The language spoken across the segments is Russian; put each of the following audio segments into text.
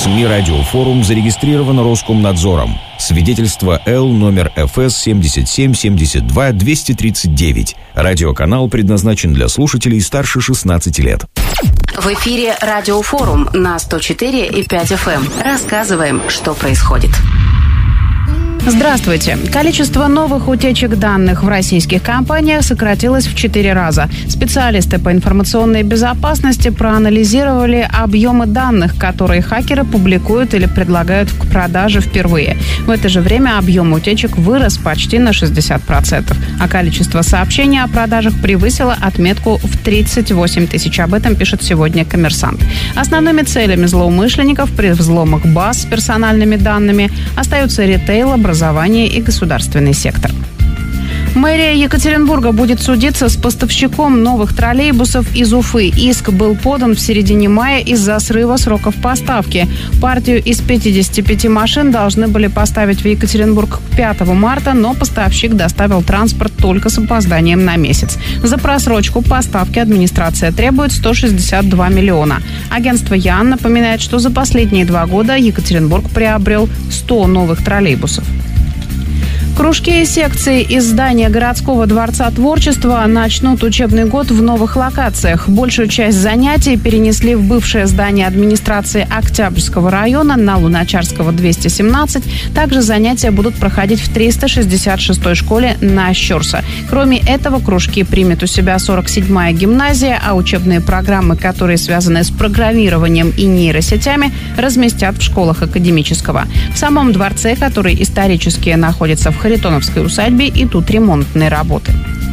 СМИ «Радиофорум» зарегистрировано Роскомнадзором. Свидетельство Л номер ФС 7772-239. Радиоканал предназначен для слушателей старше 16 лет. В эфире «Радиофорум» на 104,5 FM. Рассказываем, что происходит. Здравствуйте. Количество новых утечек данных в российских компаниях сократилось в 4 раза. Специалисты по информационной безопасности проанализировали объемы данных, которые хакеры публикуют или предлагают к продаже впервые. В это же время объем утечек вырос почти на 60%, а количество сообщений о продажах превысило отметку в 38 тысяч. Об этом пишет сегодня «Коммерсант». Основными целями злоумышленников при взломах баз с персональными данными остаются ритейл, образование и государственный сектор. Мэрия Екатеринбурга будет судиться с поставщиком новых троллейбусов из Уфы. Иск был подан в середине мая из-за срыва сроков поставки. Партию из 55 машин должны были поставить в Екатеринбург к 5 марта, но поставщик доставил транспорт только с опозданием на месяц. За просрочку поставки администрация требует 162 миллиона. Агентство ЯН напоминает, что за последние 2 года Екатеринбург приобрел 100 новых троллейбусов. Кружки и секции из здания городского дворца творчества начнут учебный год в новых локациях. Большую часть занятий перенесли в бывшее здание администрации Октябрьского района на Луначарского, 217. Также занятия будут проходить в 366-й школе на Щорса. Кроме этого, кружки примет у себя 47-я гимназия, а учебные программы, которые связаны с программированием и нейросетями, разместят в школах академического. В самом дворце, который исторически находится в Харитоновской усадьбе, и тут ремонтные работы.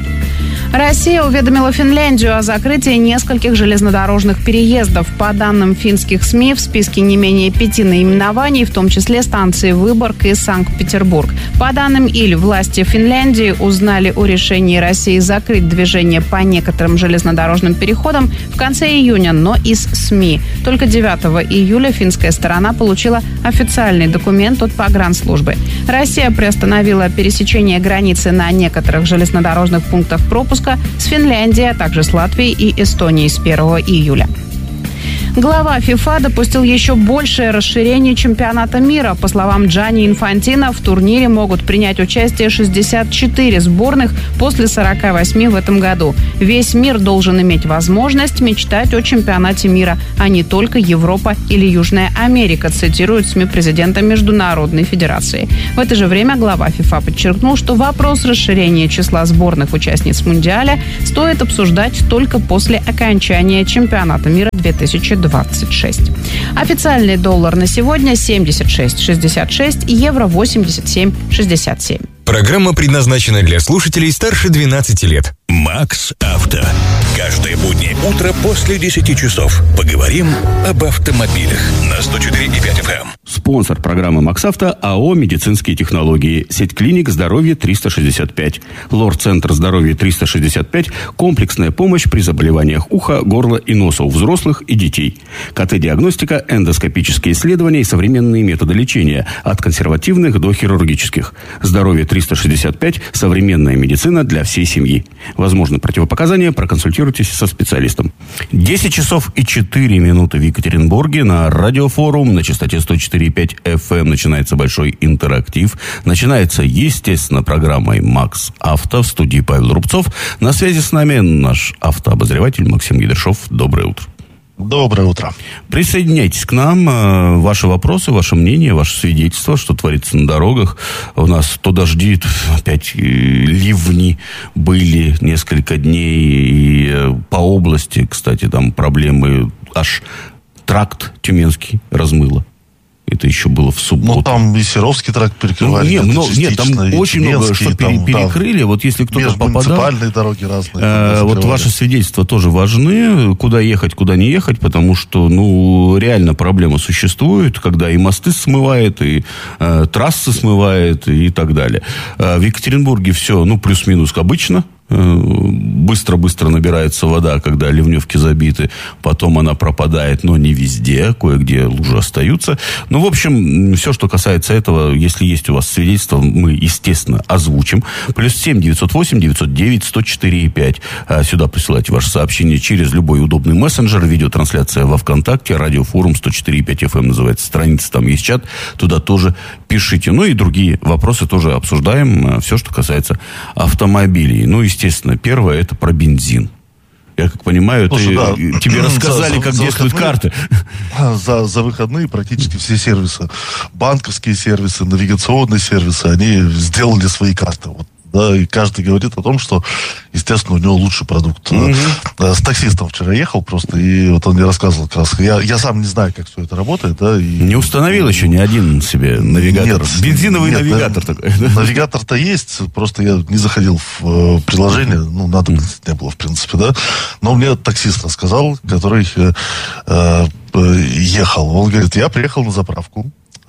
Россия уведомила Финляндию о закрытии нескольких железнодорожных переездов. По данным финских СМИ, в списке не менее 5 наименований, в том числе станции Выборг и Санкт-Петербург. По данным ИЛ, власти Финляндии узнали о решении России закрыть движение по некоторым железнодорожным переходам в конце июня, но из СМИ. Только 9 июля финская сторона получила официальный документ от погранслужбы. Россия приостановила пересечение границы на некоторых железнодорожных пунктах пропуска с Финляндией, а также с Латвией и Эстонией с 1 июля. Глава ФИФА допустил еще большее расширение чемпионата мира. По словам Джанни Инфантино, в турнире могут принять участие 64 сборных после 48 в этом году. Весь мир должен иметь возможность мечтать о чемпионате мира, а не только Европа или Южная Америка, цитирует СМИ президента Международной Федерации. В это же время глава ФИФА подчеркнул, что вопрос расширения числа сборных участниц Мундиаля стоит обсуждать только после окончания чемпионата мира 2026. Официальный доллар на сегодня 76,66, евро 87,67. Программа предназначена для слушателей старше 12 лет. Макс Авто. Каждое буднее утро после 10 часов. Поговорим об автомобилях на 104,5 FM. Спонсор программы Макс Авто АО «Медицинские технологии». Сеть клиник «Здоровье 365». Лор-центр «Здоровье 365». Комплексная помощь при заболеваниях уха, горла и носа у взрослых и детей. КТ-диагностика, эндоскопические исследования и современные методы лечения. От консервативных до хирургических. «Здоровье 365» – современная медицина для всей семьи. Возможны противопоказания, проконсультируйтесь со специалистом. 10 часов и 4 минуты в Екатеринбурге. На радиофорум на частоте 104,5 FM начинается большой интерактив. Начинается, естественно, программой «Макс Авто». В студии Павел Рубцов. На связи с нами наш автообозреватель Максим Гидершов. Доброе утро. Доброе утро. Присоединяйтесь к нам. Ваши вопросы, ваше мнение, ваше свидетельство, что творится на дорогах. У нас то дожди, опять ливни были несколько дней. И по области, кстати, там проблемы. Аж тракт Тюменский размыло. Это еще было в субботу. Ну, там и Серовский тракт перекрывали. Нет, там очень много что перекрыли. Вот если кто-то попадал... Муниципальные дороги разные. Вот ваши свидетельства тоже важны. Куда ехать, куда не ехать. Потому что, реально проблема существует. Когда и мосты смывает, и трассы смывает, и так далее. В Екатеринбурге все, плюс-минус обычно. Быстро-быстро набирается вода, когда ливневки забиты. Потом она пропадает, но не везде. Кое-где лужи остаются. Ну, в общем, все, что касается этого, если есть у вас свидетельство, мы, естественно, озвучим. +7 908 909 104 5. Сюда присылайте ваше сообщение через любой удобный мессенджер. Видеотрансляция во ВКонтакте. Радиофорум 104,5 FM называется страница. Там есть чат. Туда тоже пишите. Ну, и другие вопросы тоже обсуждаем. Все, что касается автомобилей. Ну, естественно, первое, это про бензин. Я как понимаю, тебе рассказали, как действуют карты. За выходные практически все сервисы, банковские сервисы, навигационные сервисы, они сделали свои карты. Вот, да, и каждый говорит о том, что, естественно, у него лучший продукт. С таксистом вчера ехал просто, и вот он мне рассказывал как раз. Я сам не знаю, как все это работает. Да, и... Не установил еще ни один себе навигатор? Нет, бензиновый навигатор такой. Навигатор-то есть, просто я не заходил в приложение, ну, надобности не было, в принципе, да. Но мне таксист рассказал, который ехал. Он говорит, я приехал на заправку,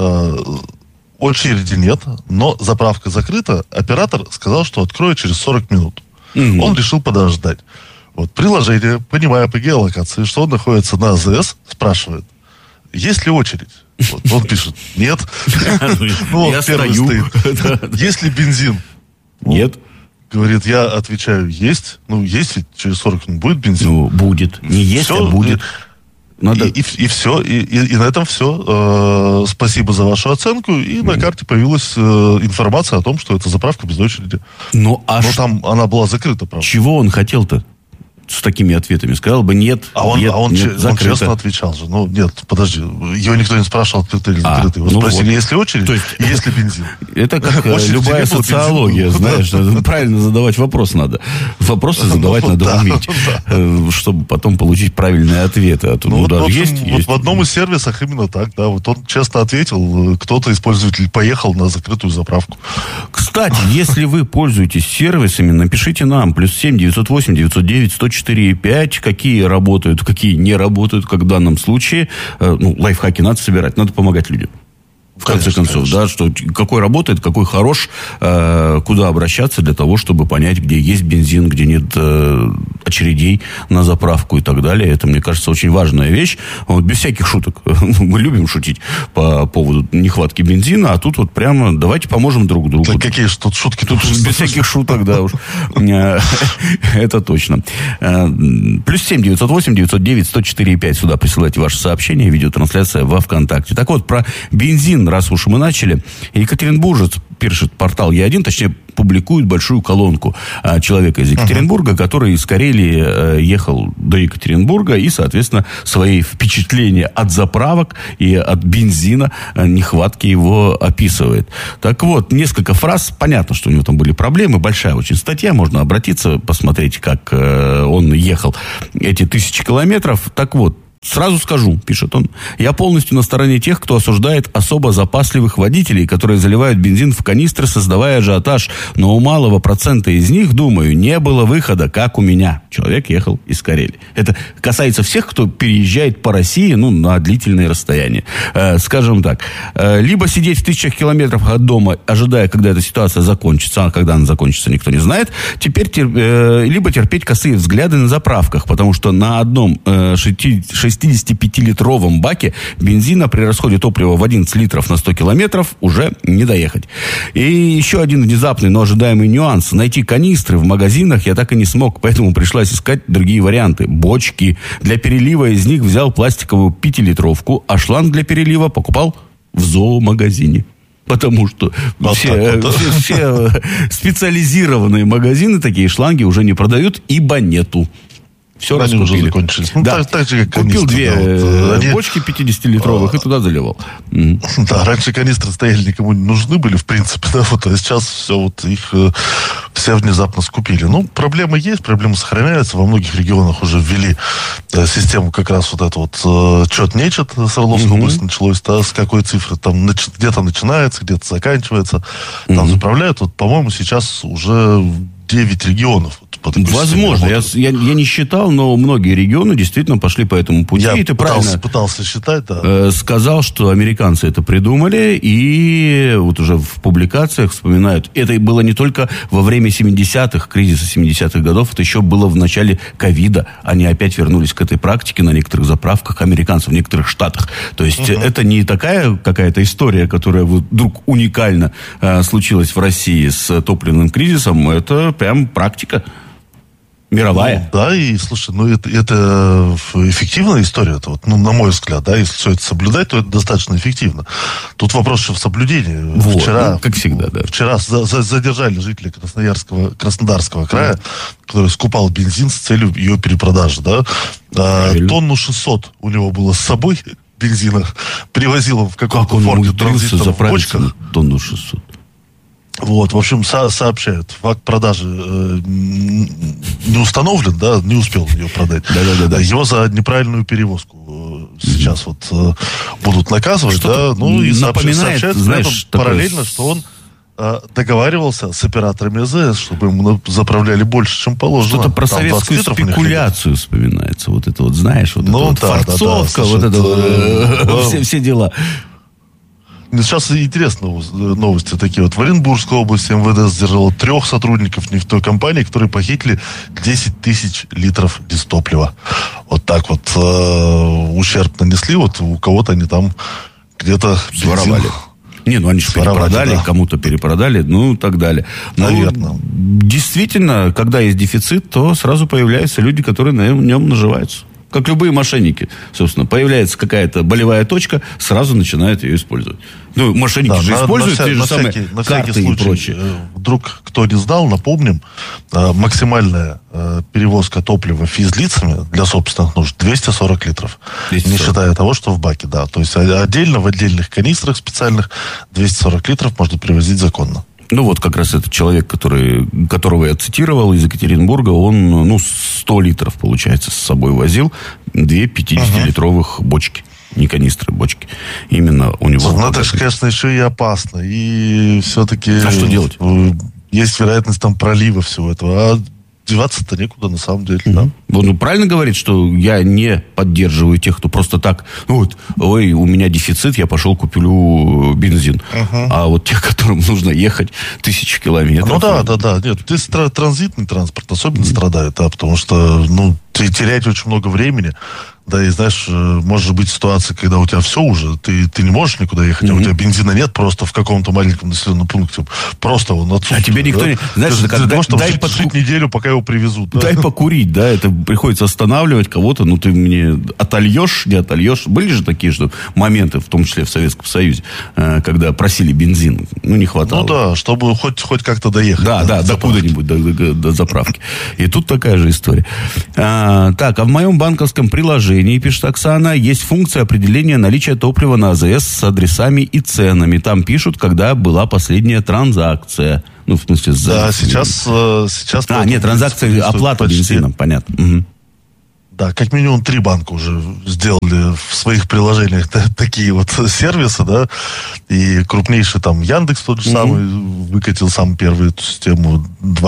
очереди нет, но заправка закрыта. Оператор сказал, что откроет через 40 минут. Он решил подождать. Вот приложение, понимая по геолокации, что он находится на АЗС, спрашивает, есть ли очередь? Вот, он пишет, нет. Ну, он первый стоит. Есть ли бензин? Нет. Говорит, я отвечаю, есть. Ну, есть, ведь через 40 минут будет бензин. Ну, будет. Не есть, а будет. Надо... И все, и на этом все. Спасибо за вашу оценку. И на карте появилась информация о том, что это заправка без очереди. Но там она была закрыта, правда. Чего он хотел-то с такими ответами? Сказал бы нет, он закрыто. честно отвечал же. Ну, нет, подожди. Его никто не спрашивал, открыто или закрыто. Его спросили, есть ли очередь, есть ли бензин. Это как любая социология, знаешь. Правильно задавать вопрос надо. Вопросы задавать надо уметь, чтобы потом получить правильные ответы. А тут есть. Вот в одном из сервисов именно так, да. Вот он честно ответил, кто-то из пользователей поехал на закрытую заправку. Кстати, если вы пользуетесь сервисами, напишите нам. +7 908 909 104 5. Какие работают, какие не работают, как в данном случае. Лайфхаки надо собирать, надо помогать людям. В конце концов, да, что какой работает, какой хорош, куда обращаться для того, чтобы понять, где есть бензин, где нет очередей на заправку и так далее. Это, мне кажется, очень важная вещь. Вот, без всяких шуток. Мы любим шутить по поводу нехватки бензина, а тут вот прямо давайте поможем друг другу. Так какие же тут шутки? Тут без всяких шуток, да уж. Это точно. +7 908 909 104 5. Сюда присылайте ваши сообщения, видеотрансляция во ВКонтакте. Так вот, про бензин, раз уж мы начали. Екатеринбуржец, пишет портал Е1, точнее, публикует большую колонку человека из Екатеринбурга, который из Карелии ехал до Екатеринбурга и, соответственно, свои впечатления от заправок и от бензина, нехватки его описывает. Так вот, несколько фраз. Понятно, что у него там были проблемы. Большая очень статья. Можно обратиться, посмотреть, как он ехал эти 1000 километров. Так вот, сразу скажу, пишет он, я полностью на стороне тех, кто осуждает особо запасливых водителей, которые заливают бензин в канистры, создавая ажиотаж. Но у малого процента из них, думаю, не было выхода, как у меня. Человек ехал из Карелии. Это касается всех, кто переезжает по России, на длительные расстояния. Скажем так, либо сидеть в 1000 километров от дома, ожидая, когда эта ситуация закончится, а когда она закончится, никто не знает. Теперь либо терпеть косые взгляды на заправках, потому что на одном 65-литровом баке бензина при расходе топлива в 11 литров на 100 километров уже не доехать. И еще один внезапный, но ожидаемый нюанс. Найти канистры в магазинах я так и не смог, поэтому пришлось искать другие варианты. Бочки. Для перелива из них взял пластиковую 5-литровку, а шланг для перелива покупал в зоомагазине. Потому что все специализированные магазины такие шланги уже не продают, ибо нету. Все они уже закончились. Да. Так же, как купил две бочки 50-литровых и туда заливал. Да, раньше канистры стояли, никому не нужны были, в принципе, да, вот, а сейчас все вот их все внезапно скупили. Проблема есть, проблема сохраняется. Во многих регионах уже ввели систему как раз вот это вот чет-нечет с Орловской области началось, да, с какой цифры там где-то начинается, где-то заканчивается, там заправляют. Вот, по-моему, сейчас уже 9 регионов. Возможно, я не считал, но многие регионы действительно пошли по этому пути. Я и ты пытался считать, да. Сказал, что американцы это придумали, и вот уже в публикациях вспоминают. Это было не только во время 70-х, кризиса 70-х годов, это еще было в начале ковида. Они опять вернулись к этой практике на некоторых заправках американцев, в некоторых штатах. То есть это не такая какая-то история, которая вдруг уникально случилась в России с топливным кризисом. Это прям практика мировая. Ну, да, и слушай, это эффективная история, на мой взгляд, да, если все это соблюдать, то это достаточно эффективно. Тут вопрос еще в соблюдении. Вот, вчера, как всегда, да. Вчера задержали жителя Краснодарского края, который скупал бензин с целью ее перепродажи, да. Тонну 600 у него было с собой бензина, привозил он в каком-то форте транзитом в бочках. Тонну 600. Вот, в общем, сообщают. Факт продажи не установлен, да, не успел ее продать. Да. Его за неправильную перевозку сейчас будут наказывать, что-то да. Ну и сообщают, знаешь, параллельно, что он договаривался с операторами АЗС, чтобы ему заправляли больше, чем положено. Что-то про советскую спекуляцию вспоминается. Вот это вот, знаешь, форцовка, все дела. Сейчас интересные новости такие. Вот в Оренбургской области МВД задержало 3 сотрудников нефтекомпании, которые похитили 10 тысяч литров дистоплива. Вот так вот ущерб нанесли. Вот у кого-то они там где-то своровали. Они же перепродали, да. Кому-то перепродали, и так далее. Наверное. Действительно, когда есть дефицит, то сразу появляются люди, которые на нем наживаются. Как любые мошенники, собственно. Появляется какая-то болевая точка, сразу начинают ее использовать. Мошенники же используют те же самые карты и прочее. Вдруг кто не знал, напомним, максимальная перевозка топлива физлицами для собственных нужд 240 литров. 240. Не считая того, что в баке, да. То есть отдельно, в отдельных канистрах специальных 240 литров можно перевозить законно. Как раз этот человек, которого я цитировал из Екатеринбурга, он, 100 литров, получается, с собой возил, 2 50-литровых бочки. Не канистры, бочки. Именно у него... Это же, конечно, еще и опасно. И все-таки... А что делать? Есть вероятность там пролива всего этого. А деваться-то некуда, на самом деле, да. Он правильно говорит, что я не поддерживаю тех, кто просто так, у меня дефицит, я пошел куплю бензин. А вот тех, которым нужно ехать 1000 километров. Да. Нет, здесь транзитный транспорт особенно страдает, да, потому что, терять очень много времени. Да, и знаешь, может быть ситуация, когда у тебя все уже, ты не можешь никуда ехать, а у тебя бензина нет просто в каком-то маленьком населенном пункте. Просто он отсутствует. А тебе никто не... Знаешь, для того, чтобы жить неделю, пока его привезут. Да? Дай покурить, да, это приходится останавливать кого-то, ты мне отольешь, не отольешь. Были же такие моменты, в том числе в Советском Союзе, когда просили бензин, не хватало. Чтобы хоть как-то доехать. Да, до куда-нибудь, до заправки. И тут такая же история. А в моем банковском приложении, пишет Оксана, есть функция определения наличия топлива на АЗС с адресами и ценами. Там пишут, когда была последняя транзакция. В смысле... Да, сейчас... нет, транзакция, оплата бензином, понятно. Да, как минимум 3 банка уже сделали в своих приложениях такие вот сервисы, да, и крупнейший там Яндекс тот же самый выкатил самую первую эту систему,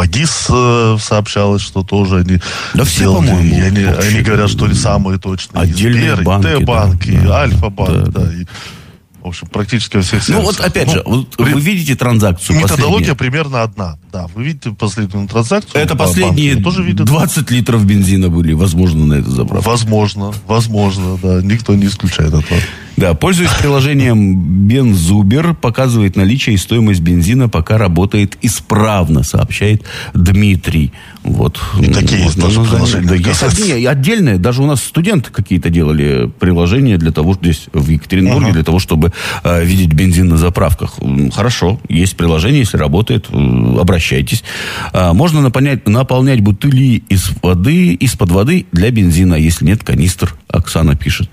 2GIS сообщалось, что тоже они сделали, все, по-моему, и они говорят, что ли самые точные. Отдельные банки, Т-банк, и Альфа-банк, да, и в общем, практически во всех сервисах. Опять же, вы видите транзакцию методология примерно одна. Да, вы видите последнюю транзакцию. Это последние 20 литров бензина были, возможно, на этой заправке. Возможно, да. Никто не исключает этого. Да, пользуясь приложением Бензубер, показывает наличие и стоимость бензина, пока работает исправно, сообщает Дмитрий. И такие есть тоже приложения. Есть отдельные. Даже у нас студенты какие-то делали приложения для того, здесь в Екатеринбурге, для того, чтобы видеть бензин на заправках. Хорошо, есть приложение, если работает, обращайтесь. Можно наполнять бутыли из-под воды для бензина, если нет канистр, Оксана пишет.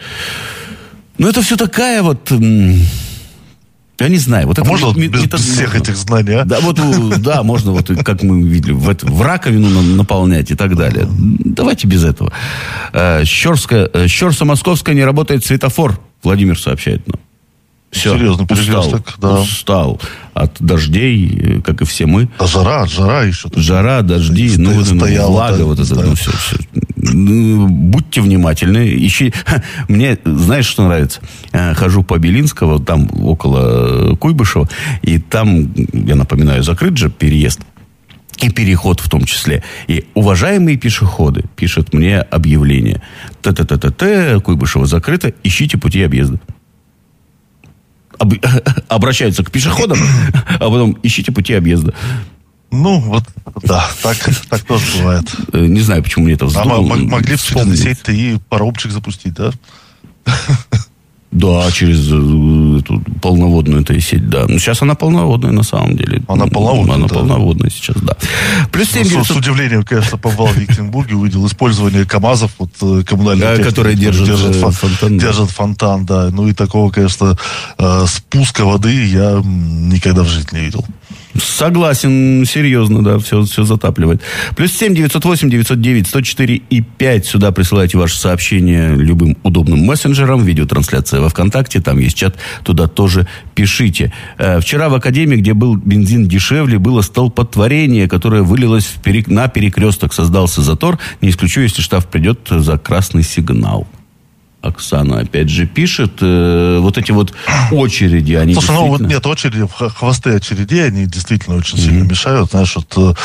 Это все такая я не знаю. Можно без всех этих знаний, а? Да, можно, как мы видели, в раковину наполнять и так далее. Давайте без этого. Щорса-Московская не работает светофор, Владимир сообщает нам. Все, серьезный перекресток, устал от дождей, как и все мы. А жара еще. Жара, дожди, влага, вот это, все. Будьте внимательны. Мне, знаешь, что нравится? Хожу по Белинского, там около Куйбышева, и там, я напоминаю, закрыт же переезд. И переход в том числе. И уважаемые пешеходы пишут мне объявление. Куйбышево закрыто, ищите пути объезда. Обращаются к пешеходам, а потом ищите пути объезда. Ну, вот, да, так тоже бывает. Не знаю, почему мне это вздумалось. А могли через сеть-то и паромчик запустить, да? Да, через эту полноводную сеть, да. Но сейчас она полноводная на самом деле. Она полноводная, Она полноводная сейчас, да. Плюс 7 с удивлением, конечно, побывал в Екатеринбурге, увидел использование КАМАЗов, коммунальных техник, которые держат фонтан, да. Ну и такого, конечно, спуска воды я никогда в жизни не видел. Согласен, серьезно, да, все затапливает. Плюс 7 908 909 104 и 5. Сюда присылайте ваши сообщения любым удобным мессенджером. Видеотрансляция во ВКонтакте, там есть чат, туда тоже пишите. Вчера в Академии, где был бензин дешевле, было столпотворение, которое вылилось на перекресток. Создался затор. Не исключу, если штраф придет за красный сигнал. Оксана опять же пишет, вот эти вот очереди, они Слушай, действительно... вот нет очереди, хвосты очередей, они действительно очень сильно мешают. Знаешь, вот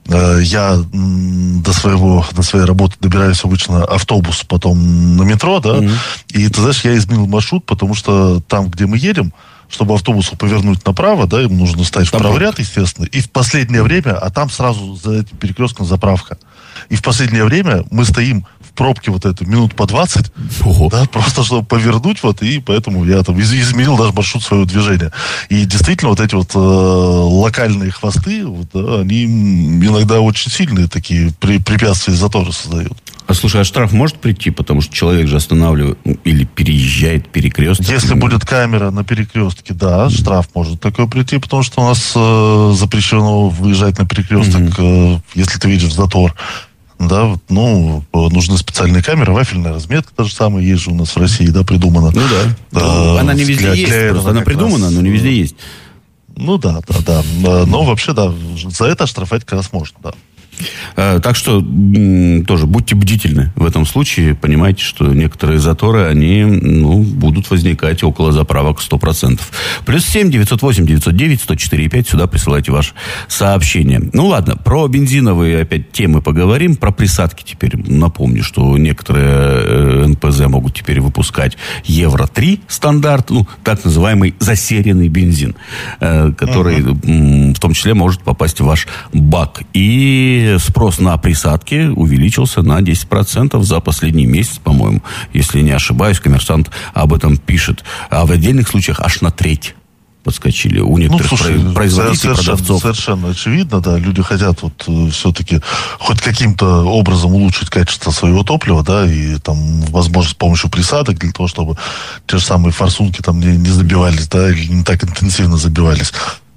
я до своей работы добираюсь обычно автобус, потом на метро, да, и ты знаешь, я изменил маршрут, потому что там, где мы едем, чтобы автобусу повернуть направо, да, им нужно стать в правый ряд, естественно, и в последнее время, а там сразу за этим перекрестком заправка. И в последнее время мы стоим в пробке вот эту минут по 20, да, просто чтобы повернуть, вот, и поэтому я там изменил даже маршрут своего движения. И действительно вот эти вот локальные хвосты, вот, да, они иногда очень сильные такие препятствия и заторы создают. А слушай, а штраф может прийти, потому что человек же останавливает или переезжает перекресток? Если будет камера на перекрестке, да, штраф может такой прийти, потому что у нас запрещено выезжать на перекресток, если ты видишь затор. Да, вот, ну, нужны специальные камеры, вафельная разметка, та же самая, есть же у нас в России, да, придумана. Ну да. Она не везде есть, просто она придумана, но не везде есть. Ну да. Но вообще, да, за это штрафовать как раз можно, да. Так что тоже будьте бдительны в этом случае. Понимаете, что некоторые заторы, они будут возникать около заправок 100%. Плюс 7 908 909 104 5. Сюда присылайте ваше сообщение. Ну ладно, про бензиновые опять темы поговорим. Про присадки теперь напомню, что некоторые НПЗ могут теперь выпускать Евро-3 стандарт, так называемый засеренный бензин, который в том числе может попасть в ваш бак. И спрос на присадки увеличился на 10% за последний месяц, по-моему. Если не ошибаюсь, «Коммерсант» об этом пишет. А в отдельных случаях аж на треть подскочили у некоторых производителей, продавцов. Совершенно очевидно, да. Люди хотят вот все-таки хоть каким-то образом улучшить качество своего топлива, да, и там, возможно, с помощью присадок, для того, чтобы те же самые форсунки там не забивались, да, или не так интенсивно забивались.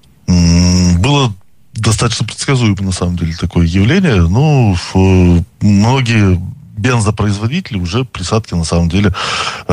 Было достаточно предсказуемо, на самом деле, такое явление. Многие бензопроизводители уже присадки, на самом деле,